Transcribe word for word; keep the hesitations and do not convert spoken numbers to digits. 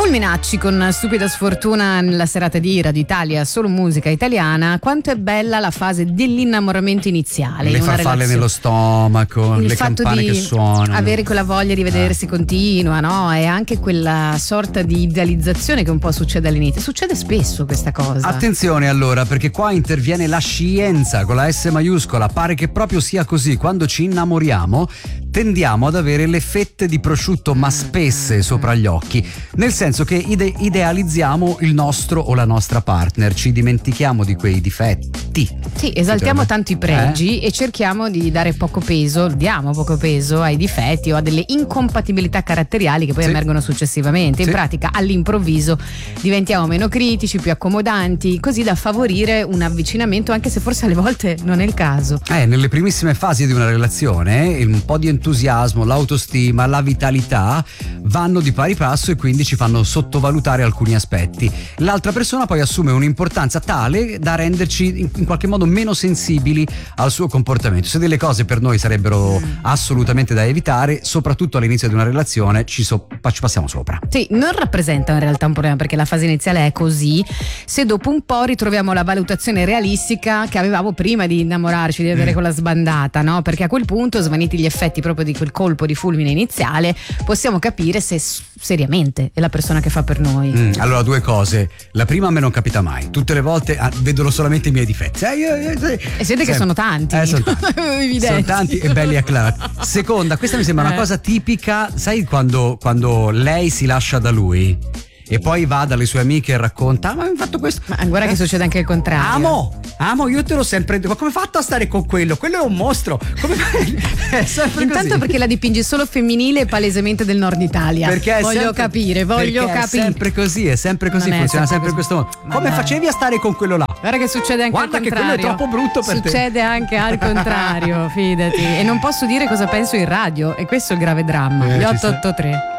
Fulminacci con Stupida Sfortuna nella serata di Radio Italia, solo musica italiana. Quanto è bella la fase dell'innamoramento iniziale. Le farfalle nello stomaco, il le fatto campane di che suonano. Avere quella voglia di vedersi eh. continua, no? E anche quella sorta di idealizzazione che un po' succede all'inizio. Succede spesso questa cosa. Attenzione allora, perché qua interviene la scienza con la S maiuscola. Pare che proprio sia così. Quando ci innamoriamo tendiamo ad avere le fette di prosciutto ma spesse sopra gli occhi, nel senso che ide- idealizziamo il nostro o la nostra partner, ci dimentichiamo di quei difetti. Sì, esaltiamo tanto i pregi eh? e cerchiamo di dare poco peso, diamo poco peso ai difetti o a delle incompatibilità caratteriali che poi sì. emergono successivamente. In sì. pratica, all'improvviso diventiamo meno critici, più accomodanti, così da favorire un avvicinamento, anche se forse alle volte non è il caso. Eh, nelle primissime fasi di una relazione, un po' di entusiasmo, l'autostima, la vitalità vanno di pari passo e quindi ci fanno sottovalutare alcuni aspetti. L'altra persona poi assume un'importanza tale da renderci in, in qualche modo meno sensibili al suo comportamento. Se delle cose per noi sarebbero assolutamente da evitare, soprattutto all'inizio di una relazione, ci, so, ci passiamo sopra. Sì, non rappresenta in realtà un problema, perché la fase iniziale è così, se dopo un po' ritroviamo la valutazione realistica che avevamo prima di innamorarci, di avere mm. quella sbandata, no? Perché a quel punto, svaniti gli effetti proprio di quel colpo di fulmine iniziale, possiamo capire se seriamente è la persona che fa per noi. Mm, allora, due cose. La prima, a me non capita mai. Tutte le volte ah, vedono solamente i miei difetti. Eh, eh, eh, e siete che sono tanti. Eh, sono tanti. sono tanti e belli acclarati. Seconda, questa mi sembra eh. una cosa tipica, sai quando, quando lei si lascia da lui e poi va dalle sue amiche e racconta: ma mi hai fatto questo. Ma guarda eh? che succede anche il contrario. Amo, amo, io te l'ho sempre detto. Ma come hai fatto a stare con quello? Quello è un mostro. Come fai? È sempre Intanto così. Perché la dipingi solo femminile e palesemente del nord Italia. Perché voglio sempre, capire, voglio capire. È sempre così, è sempre così, non funziona sempre in così. questo modo. Ma come dai. facevi a stare con quello là? Guarda che succede anche Guarda al che contrario. quello è troppo brutto per succede te. Succede anche al contrario, fidati. E non posso dire cosa penso in radio, e questo è il grave dramma. Eh, Gli otto otto tre